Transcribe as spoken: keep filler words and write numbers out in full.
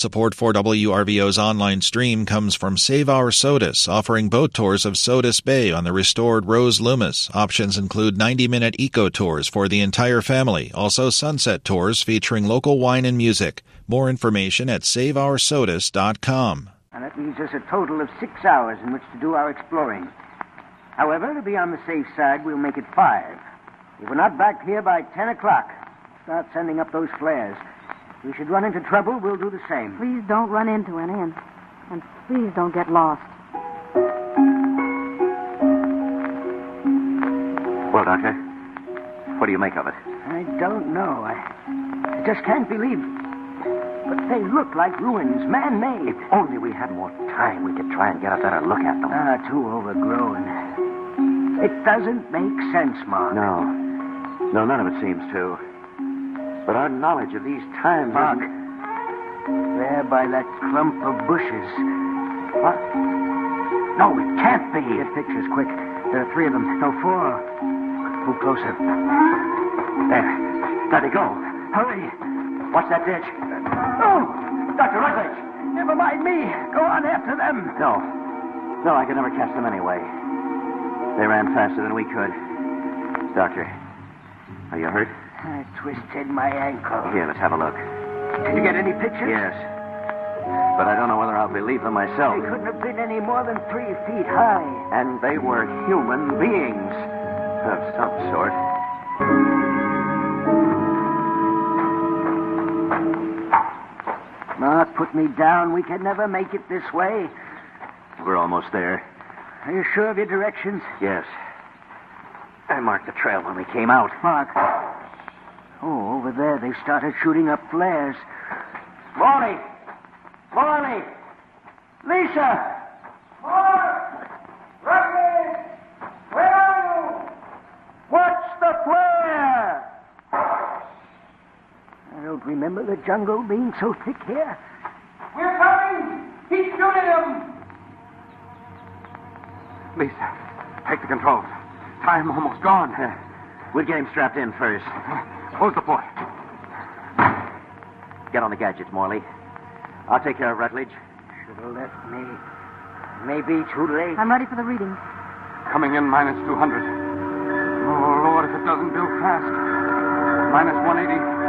Support for W R V O's online stream comes from Save Our Sodus, offering boat tours of Sodus Bay on the restored Rose Loomis. Options include ninety-minute eco tours for the entire family, also sunset tours featuring local wine and music. More information at save our sodus dot com. And that leaves us a total of six hours in which to do our exploring. However, to be on the safe side, we'll make it five. If we're not back here by ten o'clock, start sending up those flares. If we should run into trouble, we'll do the same. Please don't run into any, and, and please don't get lost. Well, Doctor, what do you make of it? I don't know. I, I just can't believe it. But they look like ruins, man-made. If only we had more time, we could try and get a better look at them. Ah, too overgrown. It doesn't make sense, Mark. No. No, none of it seems to. But our knowledge of these times... Mark, isn't... there by that clump of bushes. What? No, it can't be. Get pictures, quick. There are three of them. No, four. Move closer. There. There they go. Hurry. Watch that ditch. Oh! Doctor Rutledge! Never mind me. Go on after them. No. No, I could never catch them anyway. They ran faster than we could. Doctor, are you hurt? I twisted my ankle. Here, let's have a look. Did you get any pictures? Yes. But I don't know whether I'll believe them myself. They couldn't have been any more than three feet high. And they were human beings. Of some sort. Mark, put me down. We can never make it this way. We're almost there. Are you sure of your directions? Yes. I marked the trail when we came out. Mark. Oh, over there they started shooting up flares. Morley! Morley! Lisa! Mark! Rutledge! Where are you? What's the flare? I don't remember the jungle being so thick here. We're coming! He's shooting them! Lisa, take the controls. Time almost gone. Uh, we'll get him strapped in first. Close the port. Get on the gadgets, Morley. I'll take care of Rutledge. Should have left me. Maybe too late. I'm ready for the reading. Coming in minus two hundred. Oh, Lord, if it doesn't build fast. Minus one eighty.